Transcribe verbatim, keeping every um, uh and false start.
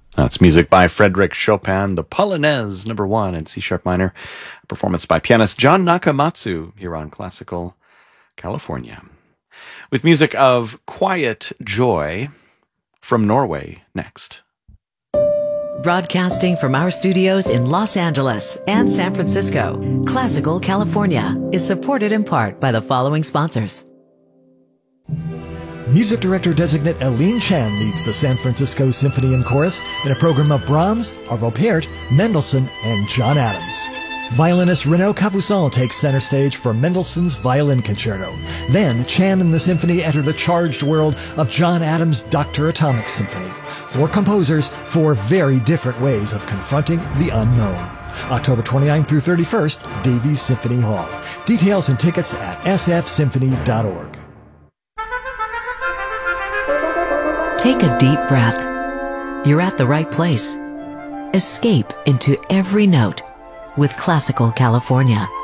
That's music by Frédéric Chopin, the Polonaise number one in C sharp minor, a performance by pianist John Nakamatsu here on Classical California. With music of Quiet Joy from Norway next. Broadcasting from our studios in Los Angeles and San Francisco, Classical California is supported in part by the following sponsors. Music director designate Aline Chan leads the San Francisco Symphony and Chorus in a program of Brahms, Arvo Pärt, Mendelssohn, and John Adams. Violinist Renaud Capuçon takes center stage for Mendelssohn's Violin Concerto. Then Chan and the symphony enter the charged world of John Adams' Doctor Atomic Symphony. Four composers, four very different ways of confronting the unknown. October twenty-ninth through thirty-first, Davies Symphony Hall. Details and tickets at s f symphony dot org. Take a deep breath. You're at the right place. Escape into every note with Classical California.